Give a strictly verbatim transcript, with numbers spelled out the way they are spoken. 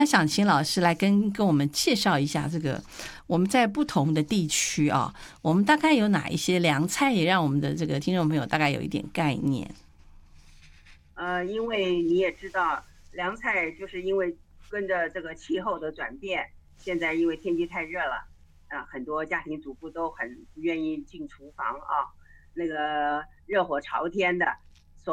那想请老师来跟跟我们介绍一下这个我们在不同的地区啊，我们大概有哪一些凉菜，也让我们的这个听众朋友大概有一点概念。 呃，因为你也知道，凉菜就是因为跟着这个气候的转变，现在因为天气太热了，啊、很多家庭主妇都很不愿意进厨房啊，那个热火朝天的，